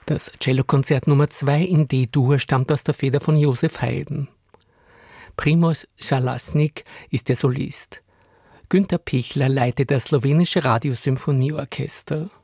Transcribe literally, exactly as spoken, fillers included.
Das Cellokonzert Nummer zwei in D-Dur stammt aus der Feder von Josef Haydn. Primož Šalasnik ist der Solist. Günter Pichler leitet das slowenische Radiosymphonieorchester.